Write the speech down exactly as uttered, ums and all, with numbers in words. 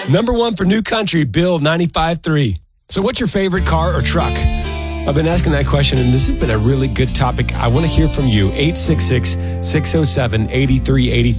Number one for New Country, Bill ninety-five three. So what's your favorite car or truck? I've been asking that question, and this has been a really good topic. I want to hear from you. eight six six, six oh seven, eight three eight three.